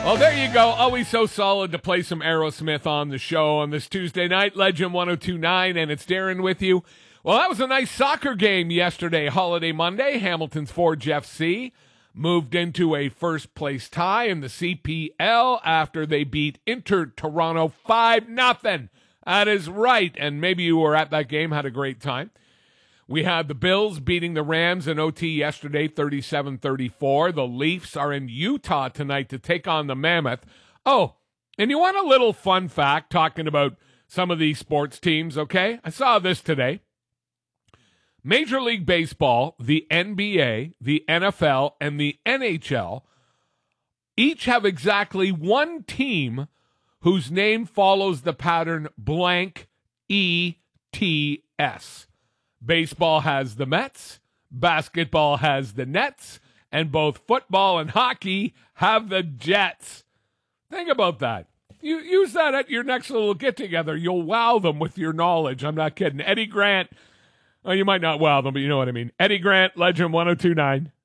Well, there you go. Always so solid to play some Aerosmith on the show on this Tuesday night. Legend 1029, and it's Darren with you. Well, that was a nice soccer game yesterday, Holiday Monday. Hamilton's Forge FC moved into a first-place tie in the CPL after they beat Inter Toronto 5-0. That is right, and maybe you were at that game, had a great time. We had the Bills beating the Rams in OT yesterday, 37-34. The Leafs are in Utah tonight to take on the Mammoth. Oh, and you want a little fun fact talking about some of these sports teams, okay? I saw this today. Major League Baseball, the NBA, the NFL, and the NHL each have exactly one team whose name follows the pattern blank ETS. Baseball has the Mets, basketball has the Nets, and both football and hockey have the Jets. Think about that. You use that at your next little get-together. You'll wow them with your knowledge. I'm not kidding. Eddie Grant, oh, you might not wow them, but you know what I mean. Eddie Grant, Legend 1029.